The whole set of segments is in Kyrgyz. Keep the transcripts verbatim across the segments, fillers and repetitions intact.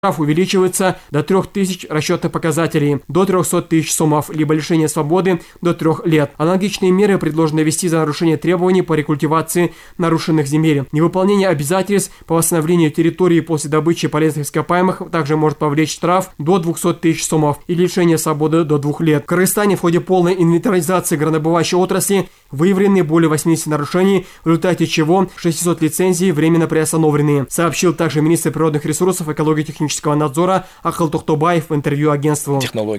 Штраф увеличивается до трёх тысяч расчетных показателей, до трёхсот тысяч сомов, либо лишение свободы до трех лет. Аналогичные меры предложено ввести за нарушение требований по рекультивации нарушенных земель. Невыполнение обязательств по восстановлению территории после добычи полезных ископаемых также может повлечь штраф до двухсот тысяч сомов и лишение свободы до двух лет. В Кыргызстане в ходе полной инвентаризации горнодобывающей отрасли выявлены более восьмидесяти нарушений, в результате чего шестьсот лицензий временно приостановлены, сообщил также министр природных ресурсов, экологии и технического надзора Акыл Тохтобаев в интервью агентству.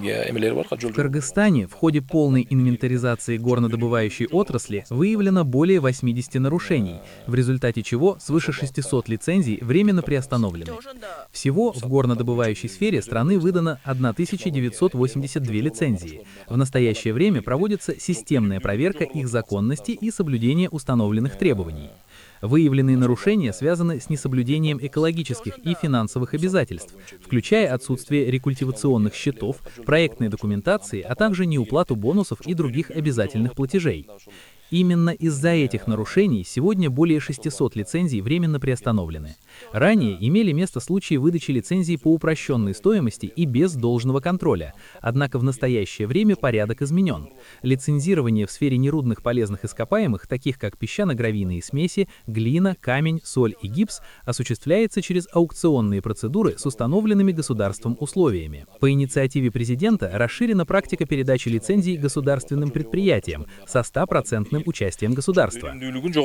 В Кыргызстане в ходе полной инвентаризации горнодобывающей отрасли выявлено более восьмидесяти нарушений, в результате чего свыше шестисот лицензий временно приостановлены. Всего в горнодобывающей сфере страны выдано тысяча девятьсот восемьдесят две лицензии. В настоящее время проводится системная проверка их законности и соблюдения установленных требований. Выявленные нарушения связаны с несоблюдением экологических и финансовых обязательств, включая отсутствие рекультивационных счетов, проектной документации, а также неуплату бонусов и других обязательных платежей. Именно из-за этих нарушений сегодня более шестисот лицензий временно приостановлены. Ранее имели место случаи выдачи лицензий по упрощенной стоимости и без должного контроля, однако в настоящее время порядок изменен. Лицензирование в сфере нерудных полезных ископаемых, таких как песчано-гравийные смеси, глина, камень, соль и гипс, осуществляется через аукционные процедуры с установленными государством условиями. По инициативе президента расширена практика передачи лицензий государственным предприятиям со стопроцентным участием государства.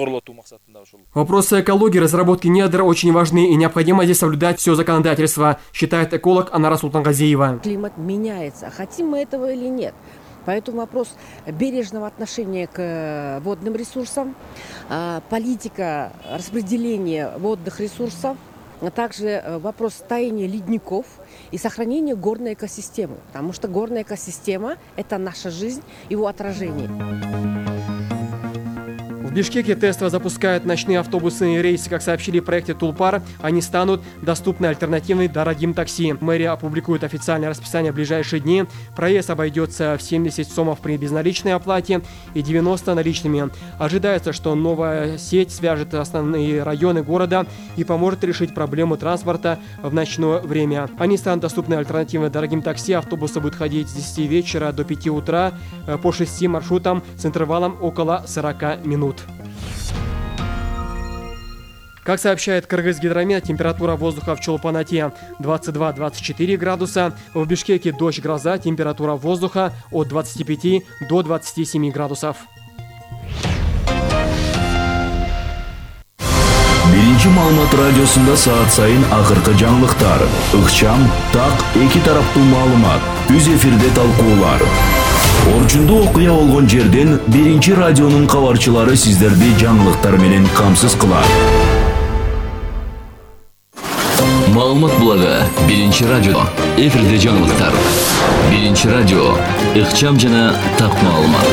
Вопросы экологии, разработки недр очень важны и необходимо здесь соблюдать все законодательство, считает эколог Анара Султангазиева. Климат меняется, хотим мы этого или нет. Поэтому вопрос бережного отношения к водным ресурсам, политика распределения водных ресурсов, а также вопрос таяния ледников и сохранения горной экосистемы. Потому что горная экосистема – это наша жизнь, его отражение. В Бишкеке тестово запускают ночные автобусные рейсы. Как сообщили в проекте Тулпар, они станут доступны альтернативой дорогим такси. Мэрия опубликует официальное расписание в ближайшие дни. Проезд обойдется в семьдесят сомов при безналичной оплате и девяносто наличными. Ожидается, что новая сеть свяжет основные районы города и поможет решить проблему транспорта в ночное время. Они станут доступны альтернативой дорогим такси. Автобусы будут ходить с десяти вечера до пяти утра по шести маршрутам с интервалом около сорока минут. Как сообщает Кыргызгидромет, температура воздуха в Чолпан-Ате двадцать два — двадцать четыре градуса, в Бишкеке дождь, гроза, температура воздуха от двадцати пяти до двадцати семи градусов. Биринчи маалымат радиосунда саат сайын акыркы жаңылыктар, ыкчам, так, эки тараптуу маалымат, үз эфирде талкуулар. Орчунду окуя болгон жерден биринчи радионун кабарчылары сиздерди жаңылыктар менен камсыз кылат. Маалымат булага биринчи радио, эфирде жаңылыктар. Биринчи радио, ыкчам жана так маалымат.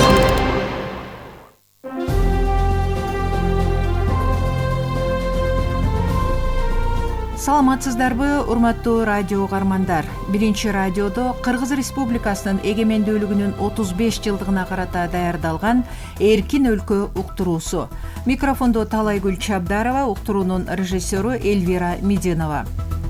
Саламатсыздарбы, урматтуу радио угармандар. Биринчи радиодо Кыргыз Республикасынын эгемендүүлүгүнүн отуз беш жылдыгына карата даярдалган Эркин өлкө уктуруусу. Микрофондо Талайгүл Чабдарова, уктуруунун режиссеру Эльвира Мединова.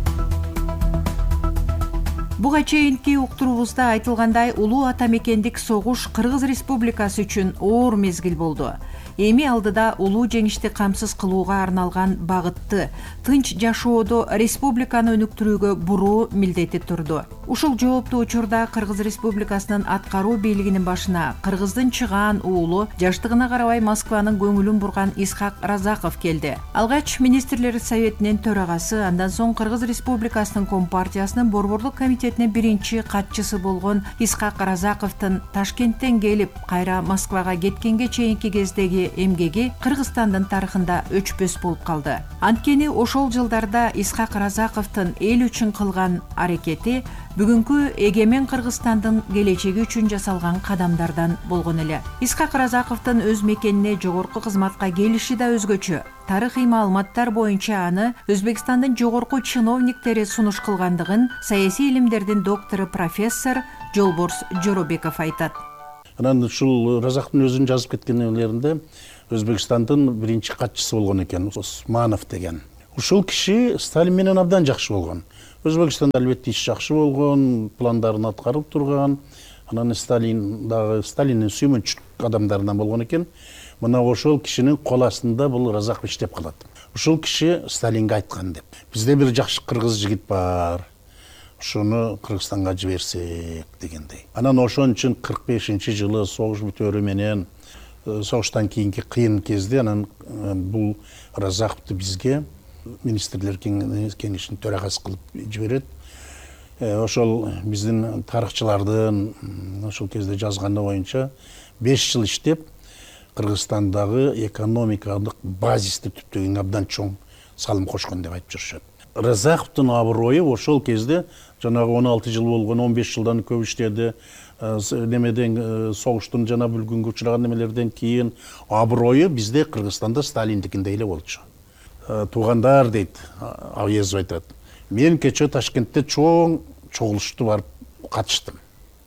Буга чейинки уктуруубузда айтылгандай, улуу ата мекендик согуш Кыргыз Республикасы үчүн оор мезгил болду. Эми алдыда улуу жеңишти камсыз кылууга арналган багытты, тынч жашоодо республиканы өнүктүрүүгө буруу милдети турду. Ушул жооптуу учурда Кыргыз Республикасынын аткаруу бийлигинин башына Кыргыздын чыгаан уулу, жаштыгына карабай Москванын көңүлүн бурган Исхак Разаков келди. Алгач министрлер советинин төрагасы, андан соң Кыргыз Республикасынын Компартиясынын борборлук комитетинин биринчи катчысы болгон Исхак Разаковдун Ташкенттен келип, кайра Москвага кеткенге чейинки кездеги эмгеги Кыргызстандын тарыхында өчпөс болуп калды. Анткени ошол жылдарда Исхак Разаковдун эл үчүн кылган аракети бүгүнкү эгемен Кыргызстандын келечеги үчүн жасалган кадамдардан болгон эле. Исхак Разаковдун өз мекенине жогорку кызматка келиши да өзгөчө. Тарыхый маалыматтар боюнча аны Өзбекстандын жогорку чиновниктери сунуш кылгандыгын саясий илимдердин доктору профессор Жолборс Жоробеков айтат. Анан ушул Разаковдун өзүнүн жазып кеткендеринде Өзбекстандын биринчи катчысы болгон экен, Османов деген. Ушул киши Сталин менен абдан жакшы болгон. Өзбекстанда албетте иш жакшы болгон, пландарын аткарып турган. Анан Сталин дагы Сталиндин сүймөнчүлүк адамдарынан болгон экен. Мына ошол кишинин кол астында бул Разаков иштеп калат. Ушул киши Сталинге айткан деп. Бизде бир жакшы кыргыз жигит бар. Ушуну Кыргызстанга жиберсек дегендей. Анан ошон үчүн кырк бешинчи жылы согуш бүтөөрү менен согуштан кийинки кыйын кезде анан бул Разаковду бизге министрлер кеңешинин төрагасы кылып жиберет. Ошол биздин тарыхчылардын ошол кезде жазганы боюнча беш жыл иштеп Кыргызстандагы экономикалык базисти түптөгөнгө абдан чоң салым кошкон деп айтып жүрүшөт. Разаковдун аброю ошол кезде жанагы он алты жыл болгон, он беш жылдан көп иштеди. Немеден согуштун жана бүлгүнгө учураган немелерден кийин аброю бизде Кыргызстанда Сталиндикиндей эле болчу. Туугандар дейт, Авъездов айтат. Мен кече Ташкентте чоң чогулушту барып катыштым.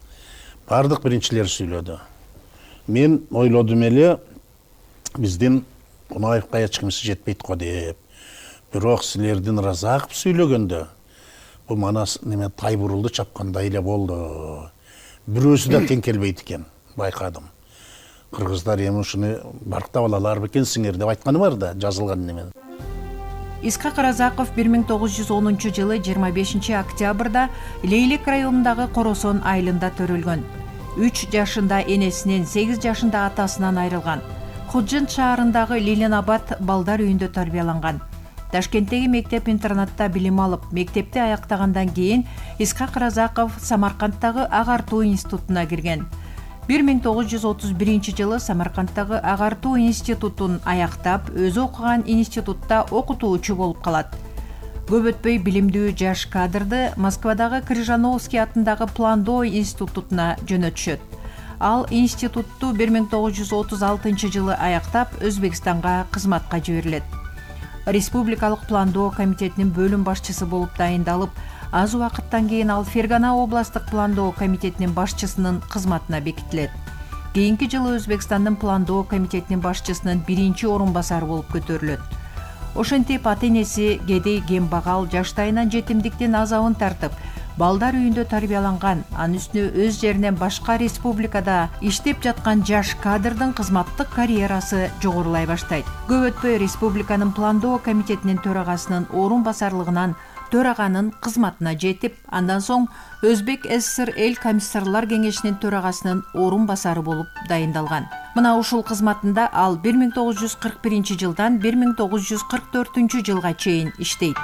Бардык биринчилер сүйлөдү. Мен ойлодум эле, биздин Кунаевка эч кимиси жетпейт го деп. Бирок силердин Разаков сүйлөгөндө бул манас неме Тайбурулду чапкандай эле болду. Бирөөсү да тең келбейт экен, байкадым. Кыргыздар эми ушуну барктап алалар бекен сиңер деп айтканы бар да, жазылган неме. Исхак Разаков бир миң тогуз жүз онунчу жылы жыйырма бешинчи октябрда Лейлек районундагы Коросон айылында төрөлгөн. үч жашында энесинен, сегиз жашында атасынан айрылган. Худжин шаарындагы Ленинабад балдар үйүндө тарбияланган. Ташкенттеги мектеп-интернатта билим алып, мектепти аяктагандан кийин Исхак Разаков Самаркандтагы Агартуу институтуна кирген. бир миң тогуз жүз отуз биринчи жылы Самаркандтагы Агартуу институтун аяктап, өзү окуган институтта окутуучу болуп калат. Көп өтпөй билимдүү жаш кадрды Москвадагы Крыжановский атындагы Пландоо институтуна жөнөтүшөт. Ал институтту бир миң тогуз жүз отуз алтынчы жылы аяктап, Өзбекстанга кызматка жиберилет. Республикалык Пландоо комитетинин бөлүм башчысы болуп дайындалып, аз убакыттан кийин ал Фергана областык Пландоо комитетинин башчысынын кызматына бекитилет. Кийинки жылы Өзбекстандын Пландоо комитетинин башчысынын биринчи орун басары болуп көтөрүлөт. Ошентип ата-энеси кедей кембагал жаштайынан жетимдиктин азабын тартып, балдар үйүндө тарбияланган, анын үстүнө өз жеринен башка республикада иштеп жаткан жаш кадрдын кызматтык карьерасы жогорулай баштайт. Көп өтпөй республиканын Пландоо комитетинин төрагасынын орун басарлыгынан төраганын кызматына жетип, андан соң Өзбек СССР эл комиссарлар кеңешинин төрагасынын орун басары болуп дайындалган. Мына ушул кызматында ал бир миң тогуз жүз кырк биринчи жылдан бир миң тогуз жүз кырк төртүнчү жылга чейин иштейт.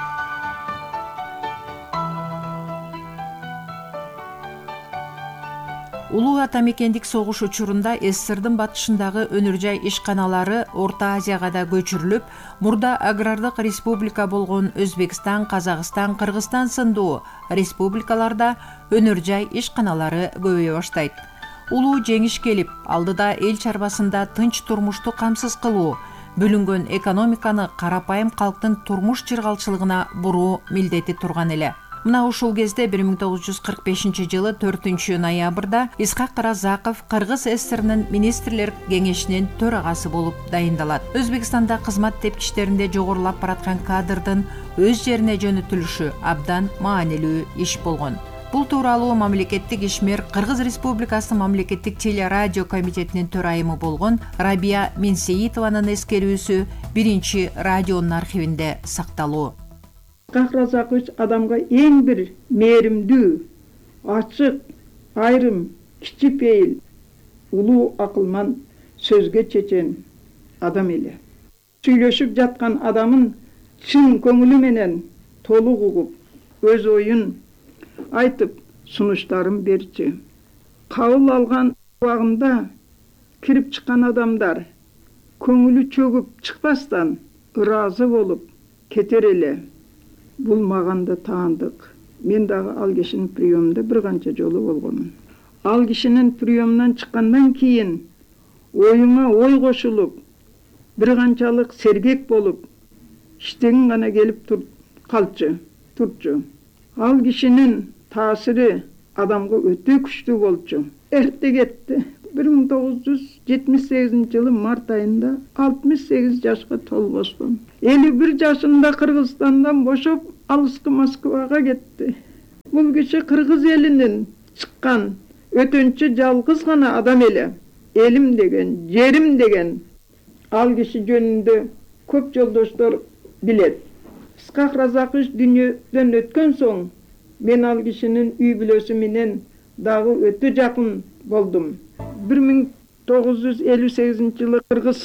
Улуу ата мекендик согуш учурунда СССРдын батышындагы өнөр жай ишканалары Орто Азияга да көчүрүлүп, мурда агрардык республика болгон Өзбекстан, Казакстан, Кыргызстан сындуу республикаларда өнөр жай ишканалары көбөйө баштайт. Улуу жеңиш келип, алдыда эл чарбасында тынч турмушту камсыз кылуу, бөлүнгөн экономиканы карапайым калктын турмуш чыргалчылыгына буруу милдети турган эле. Мына ушул кезде бир миң тогуз жүз кырк бешинчи жылы төртүнчү ноябрда Исхак Разаков Кыргыз СССРнын министрлер кеңешинин төрагасы болуп дайындалат. Өзбекстанда кызмат тепкичтеринде жогорулап бараткан кадрдын өз жерине жөнөтүлүшү абдан маанилүү иш болгон. Бул тууралуу мамлекеттик ишмер Кыргыз Республикасынын мамлекеттик телерадио комитетинин төрайымы болгон Рабия Менсеитованын эскерүүсү биринчи радионун архивинде сакталуу. Исхак Разакович адамга эң бир мээримдүү, ачык, айрым, кичипейил, улуу акылман, сөзгө чечен адам эле. Сүйлөшүп жаткан адамын чын көңүлү менен толук угуп, өз оюн айтып, сунуштарын берчү. Кабыл алган убагында кирип чыккан адамдар көңүлү чөгүп чыкпастан ыраазы болуп кетер эле. Бул мага да таандык. Мен дагы ал кишинин приемунда бир канча жолу болгонмун. Ал кишинин приемунан чыккандан кийин оюңа ой кошулуп, бир канчалык сергек болуп, иштегин гана келип тур калчу, турчу. Ал кишинин таасири адамга өтө күчтүү болчу. Эрте кетти. бир миң тогуз жүз жетимиш сегизинчи жылы март айында алтымыш сегиз жашка толгосмун. элүү бир жашында Кыргызстандан бошоп алыскы Москвага кетти. Бул киши кыргыз элинин чыккан өтөнчү жалгыз гана адам эле. Элим деген, жерим деген. Ал киши жөнүндө көп жолдоштор билет. Исхак Разакович дүйнөдөн өткөн соң мен ал кишинин үй бүлөсү менен дагы өтө жакын болдум. бир миң тогуз жүз элүү сегизинчи жылы Кыргыз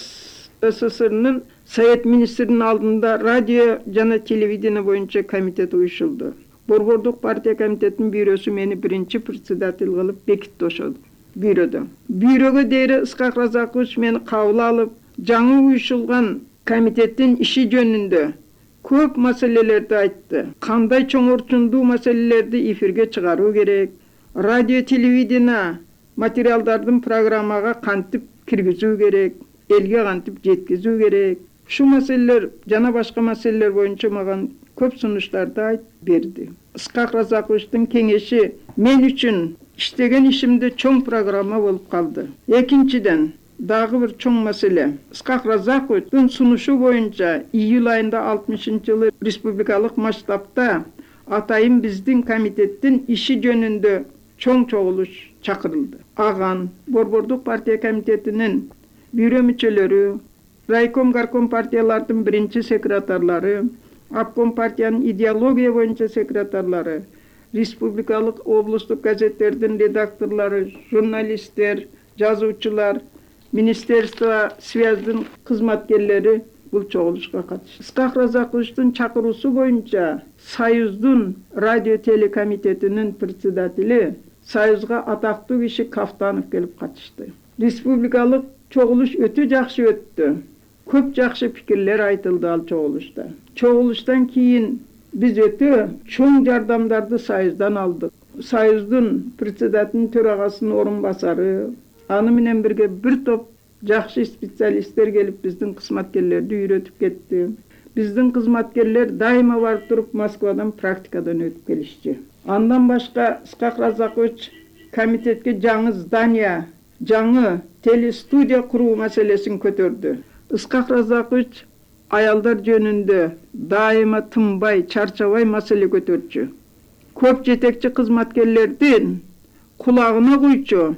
СССРнын Совет министринин алдында радио жана телевидение боюнча комитет уюшулду. Борбордук партия комитетинин бюросу мени биринчи председатель кылып бекитти ошол бюродо. Бюрого дейре Исхак Разакович мени кабыл алып, жаңы уюшулган комитеттин иши жөнүндө көп маселелерди айтты. Кандай чоң орчундуу маселелерди эфирге чыгаруу керек, радио телевидение материалдардын программага кантип киргизүү керек, элге кантип жеткизүү керек. Шу маселелер жана башка маселелер боюнча мага көп сунуштарды айтып берди. Исхак Разаковичтин кеңеши мен үчүн иштеген ишимде чоң программа болуп калды. Экинчиден, дагы бир чоң маселе. Исхак Разаковичтин сунушу боюнча июль айында алтымышынчы жылы республикалык масштабта атайын биздин комитеттин иши жөнүндө чоң чогулуш чакырылды. Аган Борбордук партия комитетинин бюро мүчөлөрү, райком гарком партиялардын биринчи секретарлары, обком партиянын идеология боюнча секретарлары, республикалык облустук газеттердин редакторлору, журналисттер, жазуучулар, министерство связьдин кызматкерлери бул чогулушка катышты. Исхак Разаковичтин чакыруусу боюнча Союздун радио телекомитетинин председатели, Союзга атактуу киши Кафтанов келип катышты. Республикалык чогулуш өтө жакшы өттү. Көп жакшы пикирлер айтылды ал чогулушта. Чогулуштан кийин биз өтө чоң жардамдарды Союздан алдык. Союздун председателинин төрагасынын орун басары, аны менен бирге бир топ жакшы специалисттер келип биздин кызматкерлерди үйрөтүп кетти. Биздин кызматкерлер дайыма барып туруп Москвадан практикадан өтүп келишти. Андан башка Исхак Разакович комитетке жаңы здание, жаңы телестудия куруу маселесин көтөрдү. Исхак Разакович аялдар жөнүндө дайыма тынбай, чарчабай маселе көтөрчү. Көп жетекчи кызматкерлердин кулагына куйчу.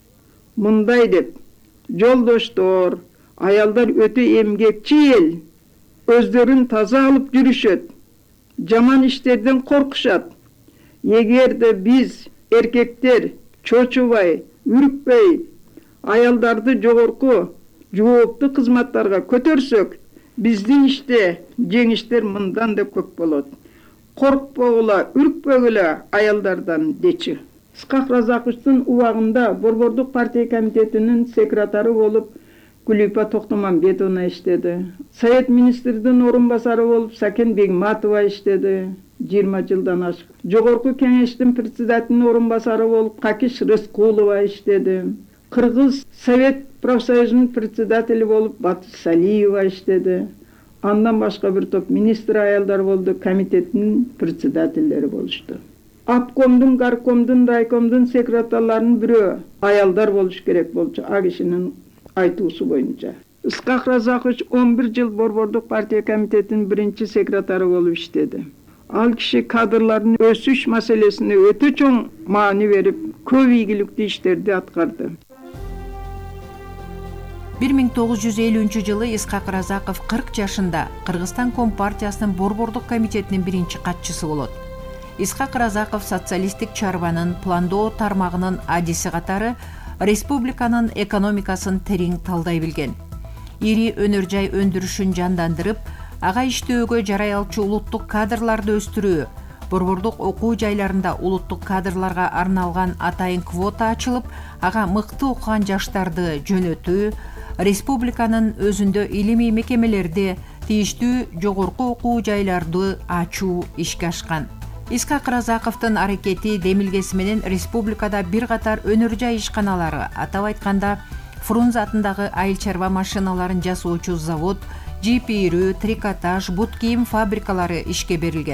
Мындай деп: жолдоштор, аялдар өтө эмгекчил, өздөрүн таза алып жүрүшөт, жаман иштерден коркушат. Эгерде биз эркектер чочубай, үрүкпөй, аялдарды жогорку жооптуу кызматтарга көтөрсөк, биздин иште жеңиштер мындан да көп болот. Коркпогула, үрүкпөгүлө аялдардан дечи. Исхак Разаковичтин убагында Борбордук партия комитетинин секретары болуп Гүлипа Токтомамбетовна иштеди. Совет министрдин орун басары болуп Сакен Бегматова иштеди. жыйырма жылдан ашык. Жогорку кеңештин председателинин орун басары болуп Какиш Рыскулова иштеди. Кыргыз Совет профсоюзунун председатели болуп Батыш Салиева иштеди. Андан башка бир топ министр аялдар болду, комитеттин председателдери болушту. Обкомдун, гаркомдун, райкомдун секретарларынын бирөө аялдар болуш керек болчу, а кишинин айтуусу боюнча. Исхак Разакович он бир жыл Борбордук партия комитетинин биринчи секретары болуп иштеди. Ал киши кадрлардын өсүш маселесине өтө чоң маани берип, көп ийгиликтүү иштерди аткарды. бир миң тогуз жүз элүүнчү жылы Исхак Разаков кырк жашында Кыргызстан Компартиясынын Борбордук комитетинин биринчи катчысы болот. Исхак Разаков социалисттик чарбанын пландоо тармагынын адиси катары республиканын экономикасын терең талдай билген. Ири өнөр жай өндүрүшүн жандандырып, ага иштөөгө жарай алчу улуттук кадрларды өстүрүү, борбордук окуу жайларында улуттук кадрларга арналган атайын квота ачылып, ага мыкты окуган жаштарды жөнөтүү, республиканын өзүндө илимий мекемелерди, тийиштүү жогорку окуу жайларды ачуу ишке ашкан. Исхак Разаковдун аракети демилгеси менен республикада бир катар өнөр жай ишканалары, атап айтканда Фрунзе атындагы айыл чарба машиналарын жасоочу завод, жип ийрүү, трикотаж, бут кийим фабрикалары ишке берилген.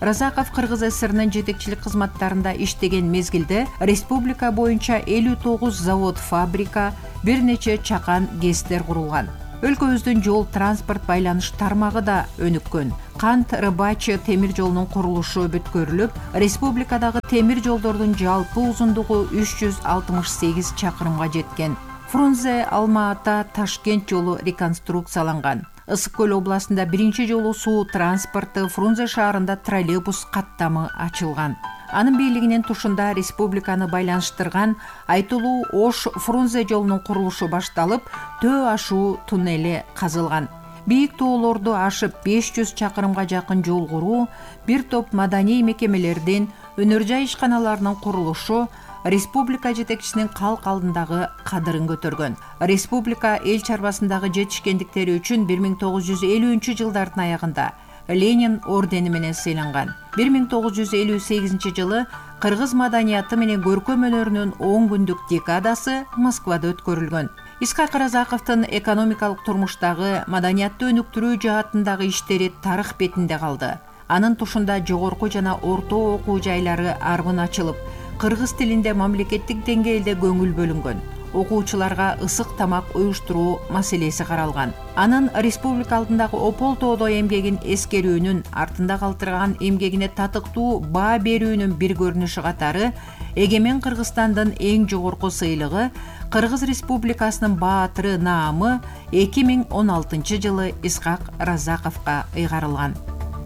Разаков Кыргыз ССРнын жетекчилик кызматтарында иштеген мезгилде республика боюнча элүү тогуз завод, фабрика, бир нече чакан ГЭСтер курулган. Өлкөбүздүн жол транспорт байланыш тармагы да өнүккөн. Кант Рыбачы темир жолунун курулушу бүткөрүлүп, республикадагы темир жолдордун жалпы узундугу үч жүз алтымыш сегиз чакырымга жеткен. Фрунзе Алма-Ата Ташкент жолу реконструкцияланган. Ысык көл областында биринчи жолу суу транспорты, Фрунзе шаарында троллейбус каттамы ачылган. Анын бийлигинин тушунда республиканы байланыштырган айтылуу Ош Фрунзе жолунун курулушу башталып, Төө ашуу туннели казылган. Бийик тоолорду ашып беш жүз чакырымга жакын жол куруу, бир топ маданий мекемелердин, өнөр жай ишканаларынын курулушу республика жетекчисинин калк алдындагы кадырын көтөргөн. Республика эл чарбасындагы жетишкендиктери үчүн бир миң тогуз жүз элүүнчү жылдардын аягында Ленин ордени менен сыйланган. бир миң тогуз жүз элүү сегизинчи жылы кыргыз маданияты менен көркөм өнөрүнүн он күндүк декадасы Москвада өткөрүлгөн. Исхак Разаковдун экономикалык турмуштагы, маданиятты өнүктүрүү жаатындагы иштери тарых бетинде калды. Анын тушунда жогорку жана орто окуу жайлары арбын ачылып, кыргыз тилинде мамлекеттик деңгээлде көңүл бөлүнгөн. Окуучуларга ысык тамак уюштуруу маселеси каралган. Анын республика алдындагы опол тоодо эмгегин эскерүүнүн, артында калтырган эмгегине татыктуу баа берүүнүн бир көрүнүшү катары Эгемен Кыргызстандын эң жогорку сыйлыгы Кыргыз Республикасынын баатыры наамы эки миң он алтынчы жылы Исхак Разаковго ыйгарылган.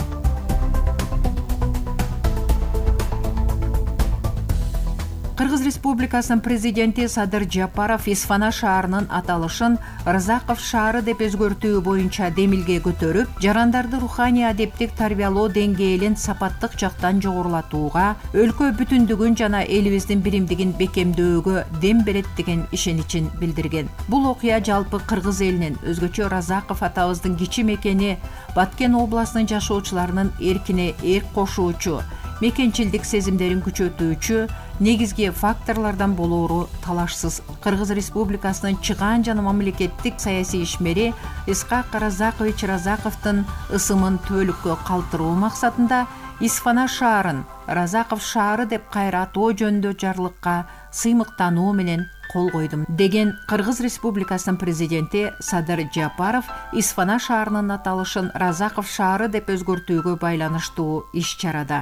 Кыргыз Республикасынын президенти Садыр Жапаров Исфана шаарынын аталышын Разаков шаары деп өзгөртүү боюнча демилге көтөрүп, жарандарды руханий адептик тарбиялоо деңгээлин сапаттык жактан жогорулатууга, өлкө бүтүндүгүн жана элибиздин биримдигин бекемдөөгө дем берет деген ишеничин билдирген. Бул окуя жалпы кыргыз элинин, өзгөчө Разаков атабыздын кичи мекени Баткен областынын жашоочуларынын эркине эрк кошуучу, мекенчилдик сезимдерин күчөтүүчү негизги факторлордон болоору талашсыз. Кыргыз Республикасынын чыгаан жана мамлекеттик саясий ишмери Исхак Разакович Разаковдун ысымын түбөлүккө калтыруу максатында Исфана шаарын Разаков шаары деп кайра атоо жөнүндө жарлыкка сыймыктануу менен кол койдум деген Кыргыз Республикасынын президенти Садыр Жапаров Исфана шаарынын аталышын Разаков шаары деп өзгөртүүгө байланыштуу иш-чарада.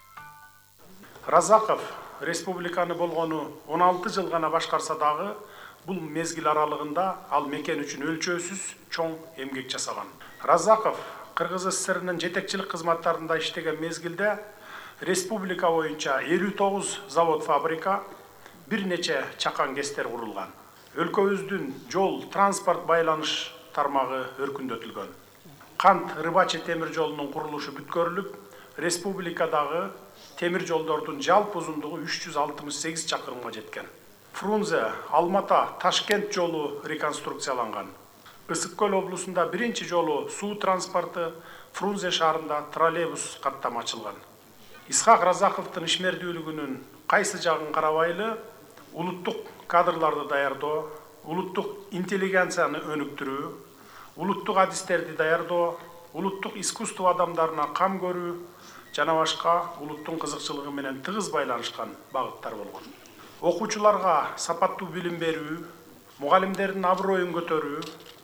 Разаков республиканы болгону он алты жыл гана башкарса дагы, бул мезгил аралыгында ал мекен үчүн өлчөөсүз чоң эмгек жасаган. Разаков Кыргыз ССРнын жетекчилик кызматтарында иштеген мезгилде республика боюнча элүү тогуз завод, фабрика, бир нече чакан ГЭСтер курулган. Өлкөбүздүн жол транспорт байланыш тармагы өркүндөтүлгөн. Кант Рыбачы темир жолунун курулушу бүткөрүлүп, республикадагы темир жолдордун жалпы узундугу үч жүз алтымыш сегиз чакырымга жеткен. Фрунзе Алма-Ата Ташкент жолу реконструкцияланган. Ысык көл облусунда биринчи жолу суу транспорты, Фрунзе шаарында троллейбус каттамы ачылган. Исхак Разаковдун ишмердүүлүгүнүн кайсы жагын карабайлы, улуттук кадрларды даярдоо, улуттук интеллигенцияны өнүктүрүү, улуттук адистерди даярдоо, улуттук искусство адамдарына кам көрүү жана башка улуттун кызыкчылыгы менен тыгыз байланышкан багыттар болгон. Окуучуларга сапаттуу билим берүү, мугалимдердин аброюн көтөрүү,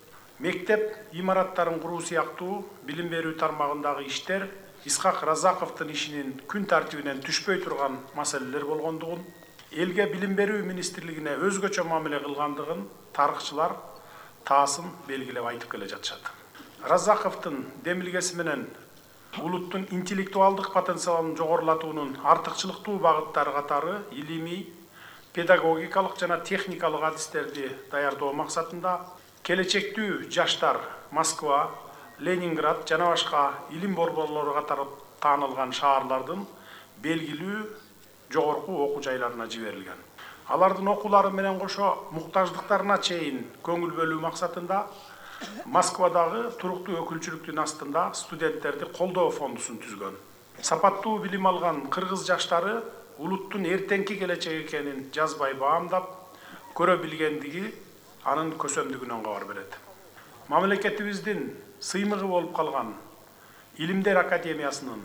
мектеп имараттарын куруу сыяктуу билим берүү тармагындагы иштер Исхак Разаковдун ишинин күн тартибинен түшпөй турган маселелер болгондугун, элге билим берүү министрлигине өзгөчө мамиле кылгандыгын тарыхчылар таасын белгилеп айтып келе жатышат. Разаковдун демилгеси менен улуттун интеллектуалдык потенциалын жогорулатуунун артыкчылыктуу багыттары катары илимий, педагогикалык жана техникалык адистерди даярдоо максатында келечектүү жаштар Москва, Ленинград жана башка илим борборлору катары таанылган шаарлардын белгилүү жогорку окуу жайларына жиберилген. Алардын окуулары менен кошо муктаждыктарына чейин көңүл бөлүү максатында Москвадагы туруктуу өкүлчүлүктүн астында студенттерди колдоо фондусун түзгөн. Сапаттуу билим алган кыргыз жаштары улуттун эртеңки келечеги экенин жазбай баамдап, көрө билгендиги анын көсөмдүгүнөн кабар берет. Мамлекетибиздин сыймыгы болуп калган Илимдер академиясынын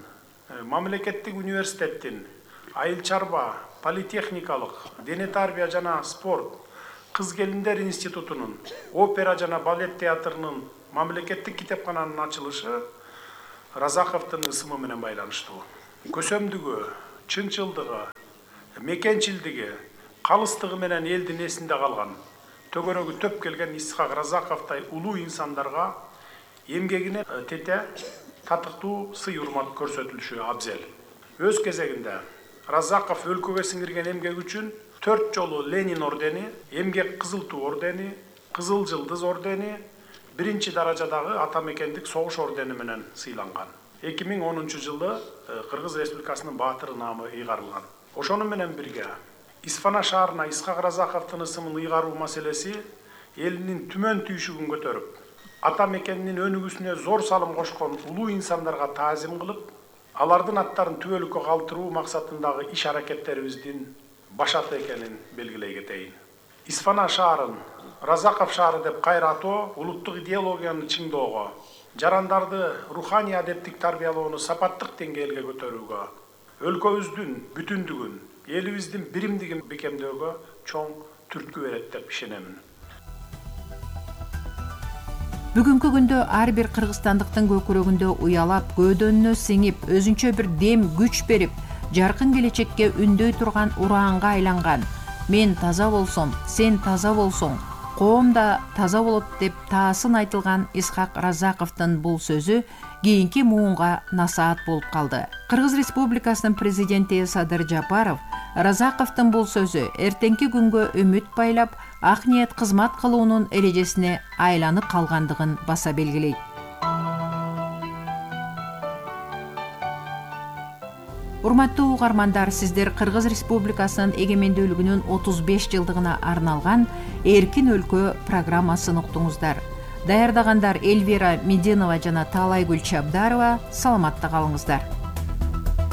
мамлекеттик университеттин айыл чарба, политехникалык, дене тарбия жана спорт, кыз келиндер институтунун, опера жана балет театрынын мамлекеттик китепкананын ачылышы Разаковдун ысымы менен байланыштуу. Көсөмдүгү, чынчылдыгы, мекенчилдиги, калыстыгы менен элдин эсинде калган, төгөрөгү төп келген Исхак Разаковдай улуу инсандарга эмгегине тете татыктуу сый урмат көрсөтүлүшү абзел. Өз кезегинде Разаков өлкөгө сиңирген эмгек үчүн төрт жолу Ленин ордени, эмгек кызыл туу ордени, кызыл жылдыз ордени, биринчи даражадагы атамекендик согуш ордени менен сыйланган. эки миң онунчу жылы Кыргыз Республикасынын баатыры наамы ыйгарылган. Ошону менен бирге Исфана шаарына Исхак Разаковдун ысымын ыйгаруу маселеси элинин түмөн түйшүгүн көтөрүп, атамекенинин өнүгүүсүнө зор салым кошкон улуу инсандарга таазим кылып, алардын аттарын түбөлүккө калтыруу максатындагы иш аракеттерибиздин башаты экенин белгилей кетейин. Исфана шаарын Разаков шаары деп кайра атоо улуттук идеологияны чыңдоого, жарандарды руханий адептик тарбиялоону сапаттык деңгээлге көтөрүүгө, өлкөбүздүн бүтүндүгүн, элибиздин биримдигин бекемдөөгө чоң түрткү берет деп ишенемин. Бүгүнкү күндө ар бир кыргызстандыктын көкүрөгүндө уялап, көөдөнүнө сиңип, өзүнчө бир дем күч берип, жаркын келечекке үндөй турган ураанга айланган «Мен таза болсом, сен таза болсоң, коом да таза болот» деп таасын айтылган Исхак Разаковдун бул сөзү кийинки муунга насаат болуп калды. Кыргыз Республикасынын президенти Садыр Жапаров Разаковдун бул сөзү эртеңки күнгө үмүт байлап, ак ниет кызмат кылуунун эрежесине айланып калгандыгын баса белгилейт. Урматтуу угармандар, сиздер Кыргыз Республикасынын эгемендүүлүгүнүн отуз беш жылдыгына арналган Эркин өлкө программасын уктуңуздар. Даярдагандар Эльвира Мединова жана Таалайгүл Чабдарова. Саламатта калыңыздар.